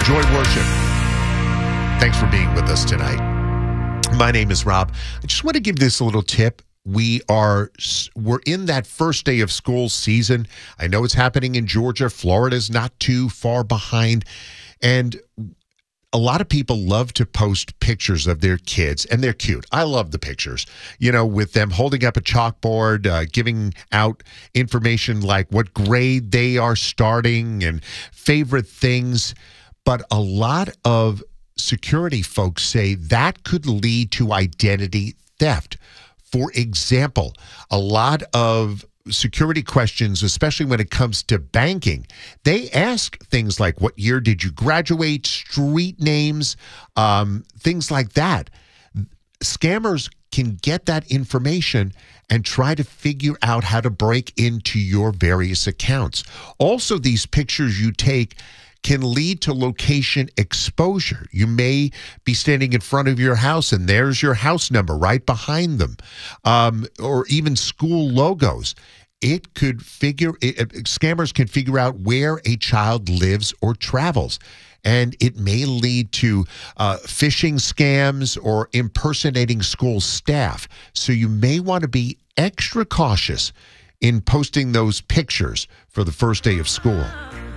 Enjoy worship. Thanks for being with us tonight. My name is Rob. I just want to give this a little tip. We're in that first day of school season. I know it's happening in Georgia. Florida's not too far behind. And a lot of people love to post pictures of their kids, and they're cute. I love the pictures, with them holding up a chalkboard, giving out information like what grade they are starting and favorite things. But a lot of security folks say that could lead to identity theft. For example, a lot of security questions, especially when it comes to banking, they ask things like, what year did you graduate, street names, things like that. Scammers can get that information and try to figure out how to break into your various accounts. Also, these pictures you take can lead to location exposure. You may be standing in front of your house and there's your house number right behind them, or even school logos. Scammers can figure out where a child lives or travels, and it may lead to phishing scams or impersonating school staff. So you may want to be extra cautious in posting those pictures for the first day of school.